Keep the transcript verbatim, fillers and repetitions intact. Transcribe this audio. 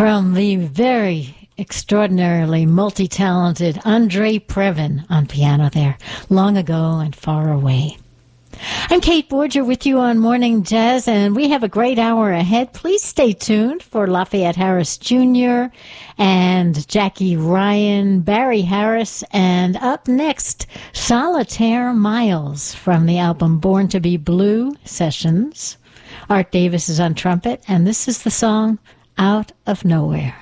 from the very extraordinarily multi-talented Andre Previn on piano there, Long Ago and Far Away. I'm Kate Borger with you on Morning Jazz, and we have a great hour ahead. Please stay tuned for Lafayette Harris Junior and Jackie Ryan, Barry Harris, and up next, Solitaire Miles from the album Born to be Blue Sessions. Art Davis is on trumpet, and this is the song Out of Nowhere.